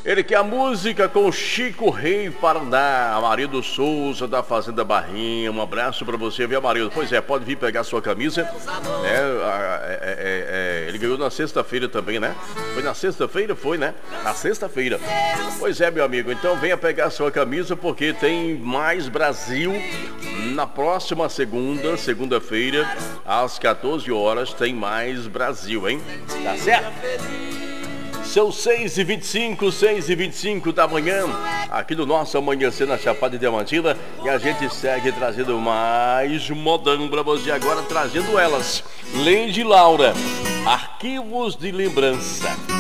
Ele quer a música com Chico Rei Paraná, Amarildo Souza da Fazenda Barrinha. Um abraço pra você, viu, Amarildo? Pois é, pode vir pegar sua camisa. Ele ganhou na sexta-feira também, né? Foi na sexta-feira? Foi, né? Na sexta-feira. Pois é, meu amigo. Então venha pegar sua camisa porque tem mais Brasil na próxima segunda-feira, às 14 horas, tem mais Brasil, hein? Tá certo? São 6h25 da manhã, aqui no nosso Amanhecer na Chapada Diamantina. E a gente segue trazendo mais modão pra você agora, trazendo elas. Leide Laura, Arquivos de Lembrança.